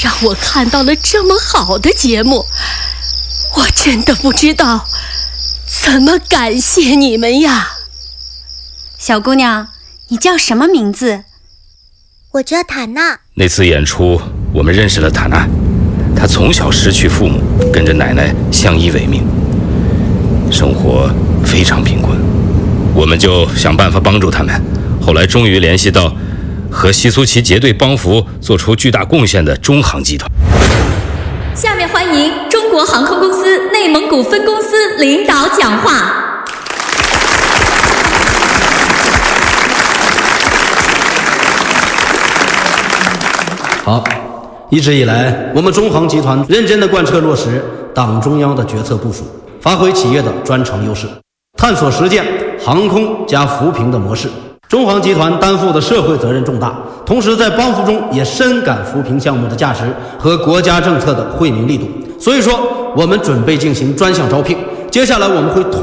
让我看到了这么好的节目，我真的不知道怎么感谢你们呀。 小姑娘，你叫什么名字？ 我叫塔娜。 那次演出，我们认识了塔娜。她从小失去父母，跟着奶奶相依为命，生活非常贫困。我们就想办法帮助他们，后来终于联系到和西苏旗结对帮扶做出巨大贡献的中航集团。 下面欢迎中国航空公司内蒙古分公司领导讲话。 好，一直以来，我们中航集团认真地贯彻落实党中央的决策部署，发挥企业的专长优势，探索实践航空加扶贫的模式。中航集团担负的社会责任重大，同时在帮扶中也深感扶贫项目的价值和国家政策的惠民力度。所以说，我们准备进行专项招聘，接下来我们会